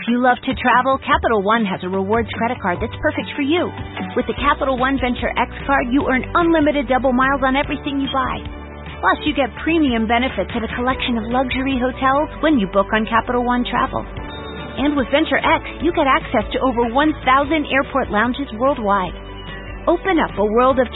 you love to travel, Capital One has a rewards credit card that's perfect for you. With the Capital One Venture X card, you earn unlimited double miles on everything you buy. Plus, you get premium benefits at a collection of luxury hotels when you book on Capital One Travel. And with Venture X, you get access to over 1,000 airport lounges worldwide. Open up a world of